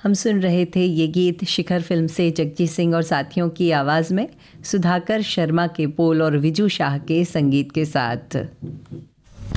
हम सुन रहे थे ये गीत शिखर फिल्म से जगजीत सिंह और साथियों की आवाज़ में सुधाकर शर्मा के बोल और विजू शाह के संगीत के साथ।